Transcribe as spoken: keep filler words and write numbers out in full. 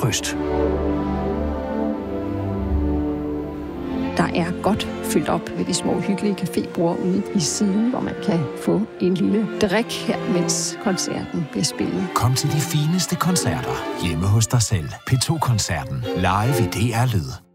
trøst. Der er godt fyldt op ved de små hyggelige cafébord ude i siden, hvor man kan få en lille drik her, mens koncerten bliver spillet. Kom til de fineste koncerter hjemme hos dig selv. P to-koncerten live i D R Lyd.